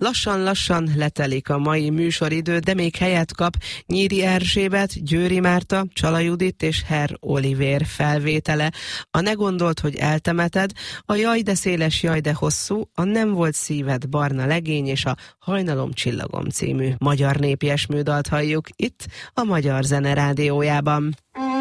Lassan-lassan letelik a mai műsoridő, de még helyet kap Nyíri Erzsébet, Győri Márta, Csala Judit és Herr Olivér felvétele. A Ne gondold, hogy eltemeted, a Jaj de széles, jaj de hosszú, a Nem volt szíved, Barna legény és a Hajnalom csillagom című magyar népi esmődalt halljuk itt a Magyar Zene Rádiójában.